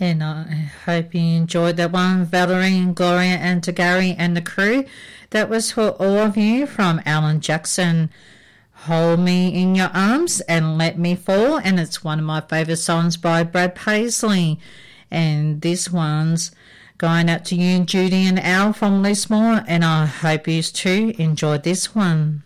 And I hope you enjoyed that one, Valerie and Gloria and to Gary and the crew. That was for all of you from Alan Jackson. Hold Me in Your Arms and Let Me Fall. And it's one of my favourite songs by Brad Paisley. And this one's going out to you, Judy and Al from Lismore. And I hope you too enjoyed this one.